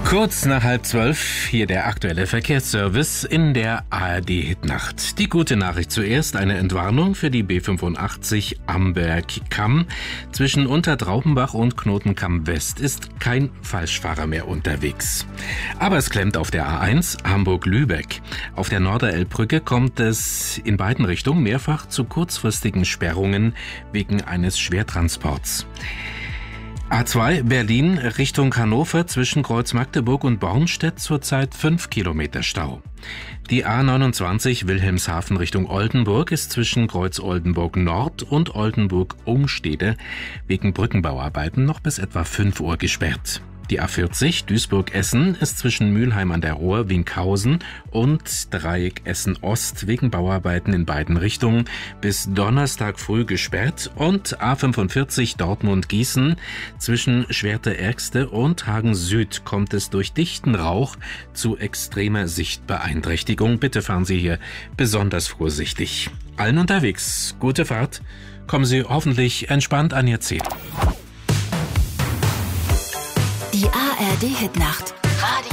Kurz nach 11:30, hier der aktuelle Verkehrsservice in der ARD-Hitnacht. Die gute Nachricht zuerst, eine Entwarnung für die B85 Amberg-Kamm. Zwischen Untertraubenbach und Knotenkamm West ist kein Falschfahrer mehr unterwegs. Aber es klemmt auf der A1 Hamburg-Lübeck. Auf der Norderelbbrücke kommt es in beiden Richtungen mehrfach zu kurzfristigen Sperrungen wegen eines Schwertransports. A2 Berlin Richtung Hannover zwischen Kreuz Magdeburg und Bornstedt zurzeit 5 Kilometer Stau. Die A29 Wilhelmshaven Richtung Oldenburg ist zwischen Kreuz Oldenburg Nord und Oldenburg Umstede wegen Brückenbauarbeiten noch bis etwa 5 Uhr gesperrt. Die A40 Duisburg-Essen ist zwischen Mülheim an der Ruhr, Winkhausen und Dreieck Essen-Ost wegen Bauarbeiten in beiden Richtungen bis Donnerstag früh gesperrt und A45 Dortmund-Gießen zwischen Schwerte-Ergste und Hagen-Süd kommt es durch dichten Rauch zu extremer Sichtbeeinträchtigung. Bitte fahren Sie hier besonders vorsichtig. Allen unterwegs, gute Fahrt. Kommen Sie hoffentlich entspannt an Ihr Ziel. Die ARD-Hitnacht. Radio